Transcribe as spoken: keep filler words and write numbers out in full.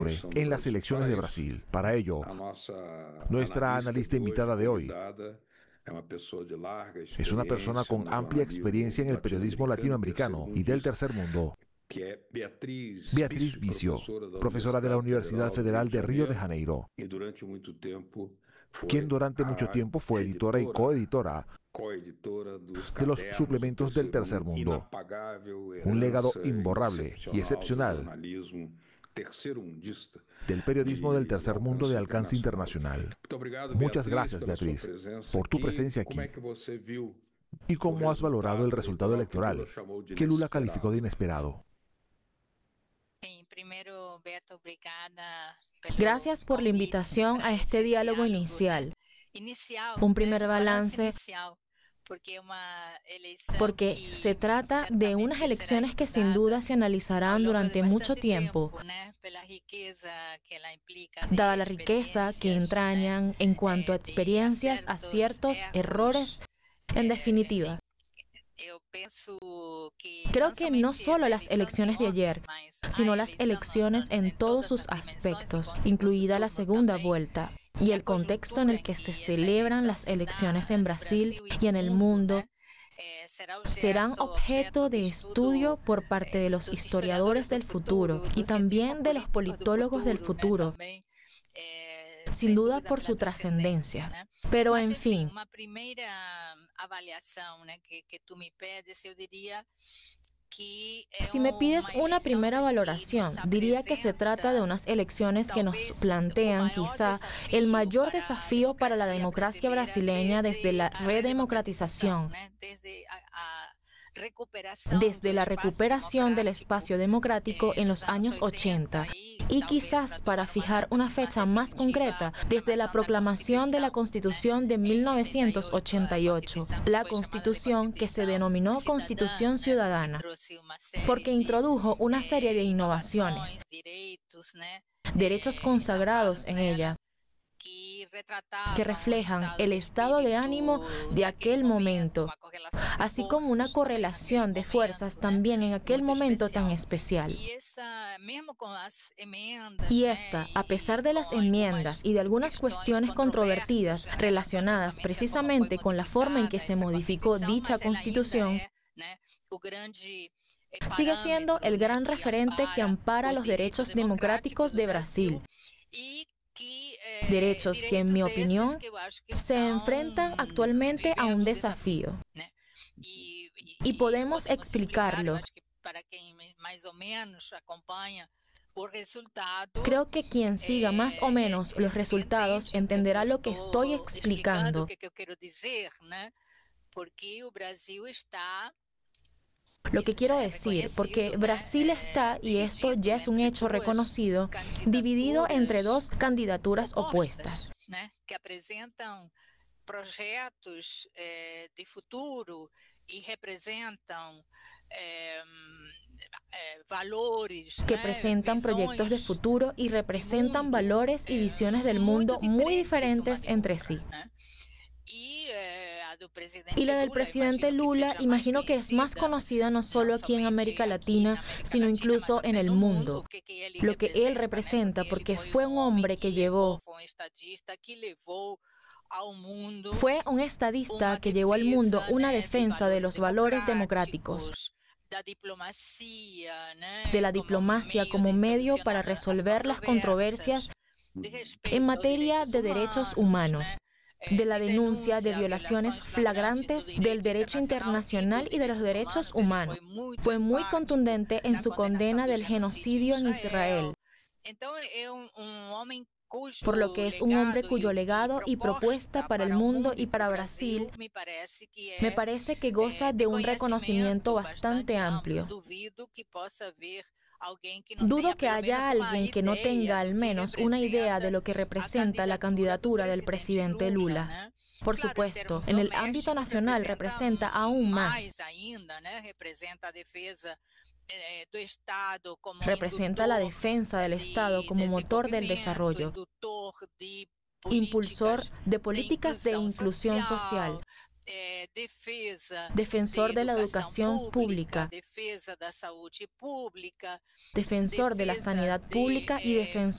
en las elecciones de Brasil. Para ello, nuestra analista invitada de hoy es una persona con amplia experiencia en el periodismo latinoamericano y del tercer mundo. Beatriz Vicio, profesora de la Universidad Federal de Río de Janeiro, quien durante mucho tiempo fue editora y coeditora de los suplementos del tercer mundo. Un legado imborrable y excepcional del periodismo del tercer mundo de alcance internacional. Muchas gracias, Beatriz, por tu presencia aquí. ¿Y cómo has valorado el resultado electoral que Lula calificó de inesperado? Gracias por la invitación a este diálogo inicial. Un primer balance, porque se trata de unas elecciones que sin duda se analizarán durante mucho tiempo, dada la riqueza que entrañan en cuanto a experiencias, aciertos, errores, en definitiva. Creo que no solo las elecciones de ayer, sino las elecciones en todos sus aspectos, incluida la segunda vuelta, y el contexto en el que se celebran las elecciones en Brasil y en el mundo, serán objeto de estudio por parte de los historiadores del futuro y también de los politólogos del futuro, sin duda por su trascendencia. Pero en fin, si me pides una primera valoración, diría que se trata de unas elecciones que nos plantean quizá el mayor desafío para la democracia brasileña desde la redemocratización, desde la recuperación del espacio democrático en los años ochenta, y quizás para fijar una fecha más concreta, desde la proclamación de la Constitución de mil novecientos ochenta y ocho, la Constitución que se denominó Constitución Ciudadana, porque introdujo una serie de innovaciones, derechos consagrados en ella, que reflejan el estado de ánimo de aquel momento, así como una correlación de fuerzas también en aquel momento tan especial. Y esta, a pesar de las enmiendas y de algunas cuestiones controvertidas relacionadas precisamente con la forma en que se modificó dicha Constitución, sigue siendo el gran referente que ampara los derechos democráticos de Brasil. Derechos que, en mi opinión, se enfrentan actualmente a un desafío. Y podemos explicarlo. Creo que quien siga más o menos los resultados entenderá lo que estoy explicando. Lo que quiero decir, porque Brasil está, y esto ya es un hecho reconocido, dividido entre dos candidaturas opuestas, que presentan proyectos de futuro y representan valores, que presentan proyectos de futuro y representan valores y visiones del mundo muy diferentes entre sí. Y la del presidente Lula, imagino que es más conocida no solo aquí en América Latina, sino incluso en el mundo. Lo que él representa, porque fue un hombre que llevó, fue un estadista que llevó al mundo una defensa de los valores democráticos, de la diplomacia como medio para resolver las controversias en materia de derechos humanos, de la denuncia de violaciones flagrantes del derecho internacional y de los derechos humanos. Fue muy contundente en su condena del genocidio en Israel, por lo que es un hombre cuyo legado y propuesta para el mundo y para Brasil me parece que goza de un reconocimiento bastante amplio. Dudo que haya alguien que no tenga al menos una idea de lo que representa la candidatura del presidente Lula. Por supuesto, en el ámbito nacional representa aún más. Representa la defensa del Estado como motor del desarrollo, impulsor de políticas de inclusión social, defensor de la educación pública, defensor de la sanidad pública y defensor